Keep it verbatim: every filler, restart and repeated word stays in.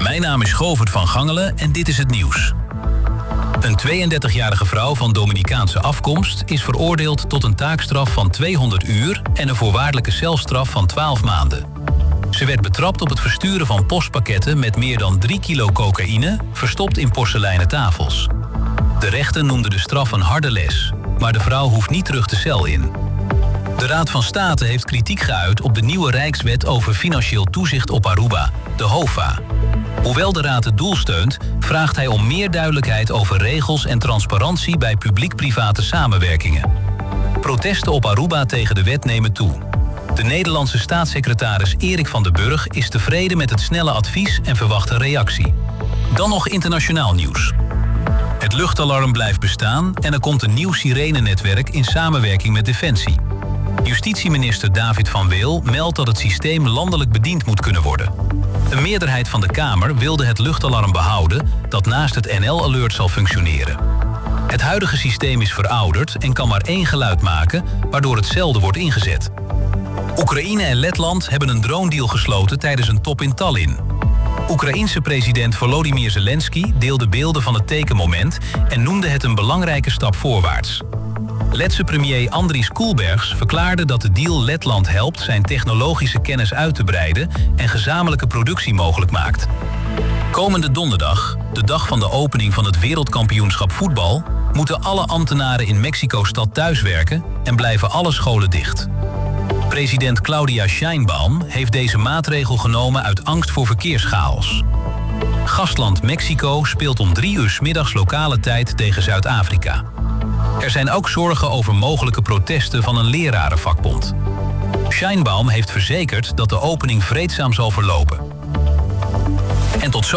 Mijn naam is Govert van Gangelen en dit is het nieuws. Een tweeëndertigjarige vrouw van Dominicaanse afkomst is veroordeeld tot een taakstraf van tweehonderd uur en een voorwaardelijke celstraf van twaalf maanden. Ze werd betrapt op het versturen van postpakketten met meer dan drie kilo cocaïne, verstopt in porseleinen tafels. De rechter noemde de straf een harde les, maar de vrouw hoeft niet terug de cel in. De Raad van State heeft kritiek geuit op de nieuwe Rijkswet over financieel toezicht op Aruba, de HOFA. Hoewel de Raad het doel steunt, vraagt hij om meer duidelijkheid over regels en transparantie bij publiek-private samenwerkingen. Protesten op Aruba tegen de wet nemen toe. De Nederlandse staatssecretaris Erik van den Burg is tevreden met het snelle advies en verwacht een reactie. Dan nog internationaal nieuws. Het luchtalarm blijft bestaan en er komt een nieuw sirenennetwerk in samenwerking met Defensie. Justitieminister David van Weel meldt dat het systeem landelijk bediend moet kunnen worden. Een meerderheid van de Kamer wilde het luchtalarm behouden dat naast het N L-alert zal functioneren. Het huidige systeem is verouderd en kan maar één geluid maken, waardoor het zelden wordt ingezet. Oekraïne en Letland hebben een drone-deal gesloten tijdens een top in Tallinn. Oekraïense president Volodymyr Zelensky deelde beelden van het tekenmoment en noemde het een belangrijke stap voorwaarts. Letse premier Andris Koelbergs verklaarde dat de deal Letland helpt zijn technologische kennis uit te breiden en gezamenlijke productie mogelijk maakt. Komende donderdag, de dag van de opening van het wereldkampioenschap voetbal, moeten alle ambtenaren in Mexico-stad thuiswerken en blijven alle scholen dicht. President Claudia Sheinbaum heeft deze maatregel genomen uit angst voor verkeerschaos. Gastland Mexico speelt om drie uur 's middags lokale tijd tegen Zuid-Afrika. Er zijn ook zorgen over mogelijke protesten van een lerarenvakbond. Sheinbaum heeft verzekerd dat de opening vreedzaam zal verlopen. En tot zo